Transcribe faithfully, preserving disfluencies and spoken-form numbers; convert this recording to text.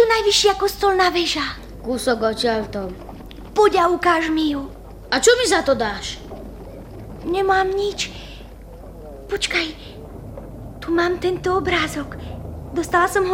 to najvyššia kostolná väža? Kúsok odtiaľto. Poď a ukáž mi ju. A čo mi za to dáš? Nemám nič. Počkaj, tu mám tento obrázok. Dostala som ho